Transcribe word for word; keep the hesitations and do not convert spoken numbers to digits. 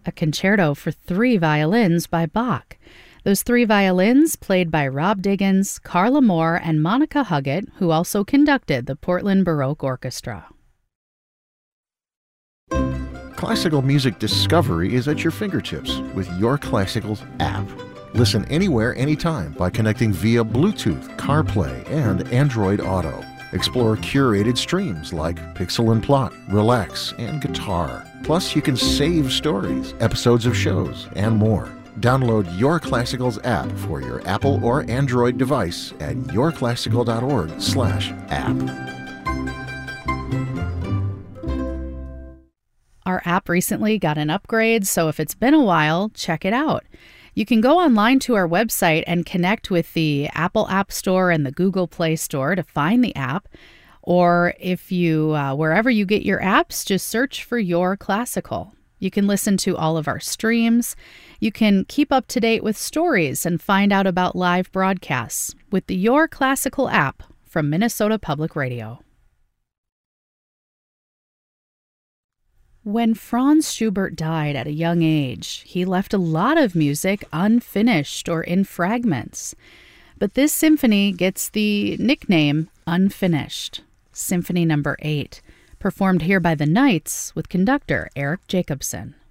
a concerto for three violins by Bach. Those three violins played by Rob Diggins, Carla Moore, and Monica Huggett, who also conducted the Portland Baroque Orchestra. Classical music discovery is at your fingertips with Your Classicals app. Listen anywhere, anytime by connecting via Bluetooth, CarPlay, and Android Auto. Explore curated streams like Pixel and Plot, Relax, and Guitar. Plus, you can save stories, episodes of shows, and more. Download Your Classicals app for your Apple or Android device at yourclassical.org slash app. Our app recently got an upgrade, so if it's been a while, check it out. You can go online to our website and connect with the Apple App Store and the Google Play Store to find the app. Or if you, uh, wherever you get your apps, just search for Your Classical. You can listen to all of our streams. You can keep up to date with stories and find out about live broadcasts with the Your Classical app from Minnesota Public Radio. When Franz Schubert died at a young age, he left a lot of music unfinished or in fragments. But this symphony gets the nickname Unfinished, Symphony Number eight, performed here by the Knights with conductor Eric Jacobson.